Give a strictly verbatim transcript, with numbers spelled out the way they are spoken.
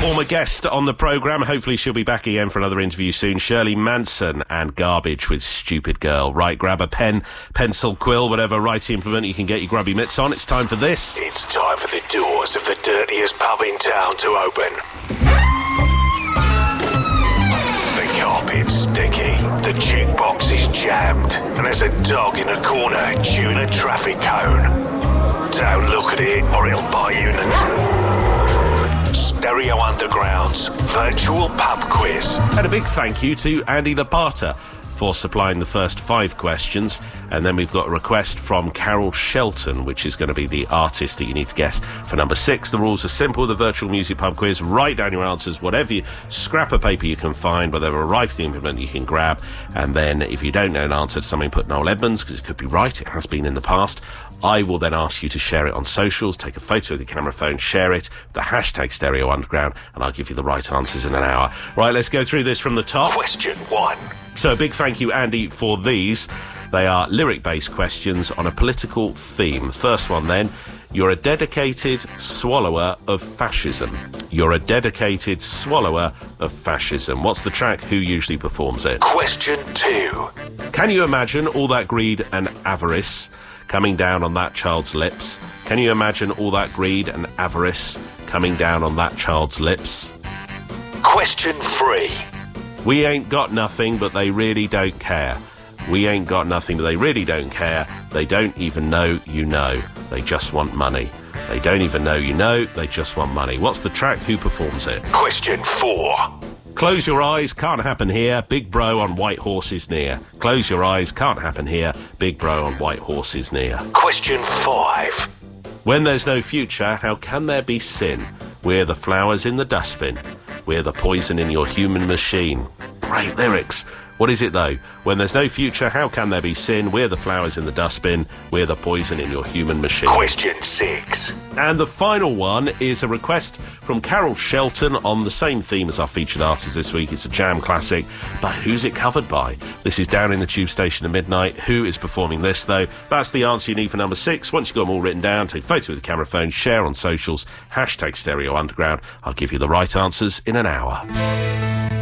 Former guest on the programme. Hopefully she'll be back again for another interview soon. Shirley Manson and Garbage with Stupid Girl. Right, grab a pen, pencil, quill, whatever writing implement you can get your grubby mitts on. It's time for this. It's time for the doors of the dirtiest pub in town to open. The carpet's sticky, the jukebox is jammed, and there's a dog in a corner chewing a traffic cone. Don't look at it or it'll bite you in the... Stereo Underground's virtual pub quiz. And a big thank you to Andy Lapata for supplying the first five questions. And then we've got a request from Carol Shelton, which is going to be the artist that you need to guess for number six. The rules are simple. The virtual music pub quiz. Write down your answers, whatever you, scrap of paper you can find, whatever a writing implement you can grab. And then if you don't know an answer to something, put Noel Edmonds, because it could be right. It has been in the past. I will then ask you to share it on socials, take a photo of the camera phone, share it, the hashtag Stereo Underground, and I'll give you the right answers in an hour. Right, let's go through this from the top. Question one. So a big thank you, Andy, for these. They are lyric-based questions on a political theme. First one, then. You're a dedicated swallower of fascism. You're a dedicated swallower of fascism. What's the track? Who usually performs it? Question two. Can you imagine all that greed and avarice coming down on that child's lips? Can you imagine all that greed and avarice coming down on that child's lips? Question three. We ain't got nothing, but they really don't care. We ain't got nothing, but they really don't care. They don't even know you know. They just want money. They don't even know you know. They just want money. What's the track? Who performs it? Question four. Close your eyes, can't happen here. Big bro on white horses near. Close your eyes, can't happen here. Big bro on white horses near. Question five. When there's no future, how can there be sin? We're the flowers in the dustbin. We're the poison in your human machine. Great lyrics. What is it, though? When there's no future, how can there be sin? We're the flowers in the dustbin. We're the poison in your human machine. Question six. And the final one is a request from Carol Shelton on the same theme as our featured artist this week. It's a jam classic, but who's it covered by? This is Down in the Tube Station at Midnight. Who is performing this, though? That's the answer you need for number six. Once you've got them all written down, take a photo with the camera phone, share on socials, hashtag Stereo Underground. I'll give you the right answers in an hour.